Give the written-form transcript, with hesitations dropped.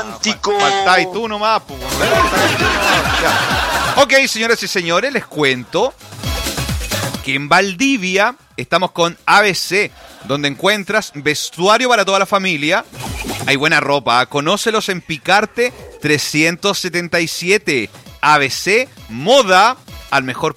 romántico. Faltá y tú nomás, pues. Ok, señoras y señores, les cuento que en Valdivia estamos con ABC, donde encuentras vestuario para toda la familia. Hay buena ropa, conócelos en Picarte 377. ABC, moda al mejor